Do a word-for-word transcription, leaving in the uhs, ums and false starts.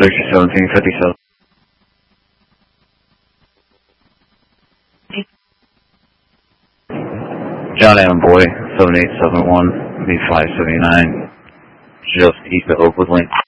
Search seventeen fifty-seven. John Allen Boy, seven eight seven one, B five seventy-nine, just east of Oakwood Lane.